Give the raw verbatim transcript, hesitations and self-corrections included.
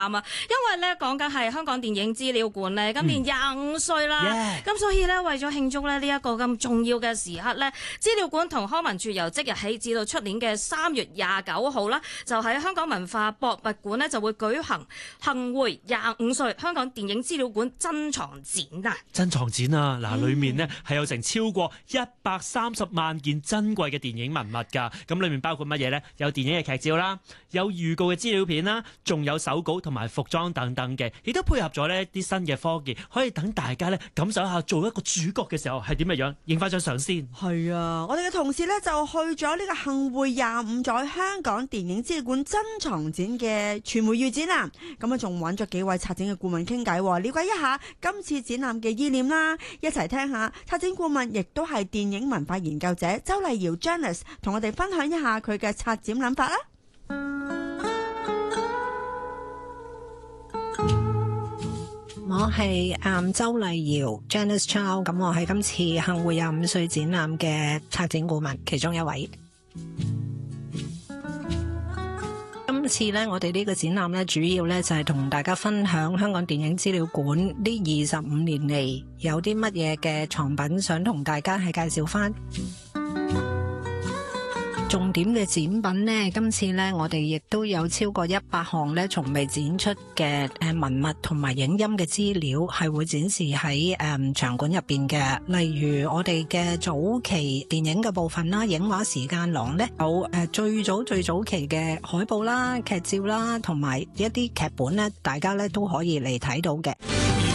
啱啊，因為咧講緊係香港電影資料館咧，今年廿五歲啦，咁、嗯 yeah. 所以咧為咗慶祝咧呢一個咁重要嘅時刻咧，資料館同康文署由即日起至到出年嘅三月廿九號啦，就喺香港文化博物館咧就會舉行幸會廿五歲香港電影資料館珍藏展啊！ 珍藏展啊，嗱、嗯，裡面呢係有成超過一百三十萬件珍貴嘅電影文物㗎，咁裡面包括乜嘢呢？有電影嘅劇照啦，有預告嘅資料片啦，仲有手稿同埋服裝等等嘅，亦都配合咗呢啲新嘅科技，可以等大家呢感受一下做一個主角嘅時候係點嘅樣，影翻張相先。 係啊，我哋嘅同事呢就去咗呢個幸會廿五載香港電影資料館珍藏展嘅傳媒預展啦，咁啊仲揾咗幾位策展嘅顧問傾偈，了解一下今次展覽嘅意念啦，一齊聽下策展顧問亦都係電影文化研究者周麗瑤 Janice 同我哋分享一下佢嘅策展諗法啦。 我係嗯周麗瑤 Janice Chow， 咁我係今次幸會廿五歲展覽嘅策展顧問其中一位。今次咧，我哋呢個展覽咧，主要咧就係同大家分享香港電影資料館呢二十五年嚟有啲乜嘢嘅藏品，想同大家係介紹翻。重點嘅展品呢，今次呢，我哋亦都有超過一百項呢從未展出嘅誒文物同埋影音嘅資料，係會展示喺誒、嗯、場館入邊嘅。例如我哋嘅早期電影嘅部分啦，影畫時間廊呢，有誒、呃、最早最早期嘅海報啦、劇照啦，同埋一啲劇本呢，大家呢都可以嚟睇到嘅。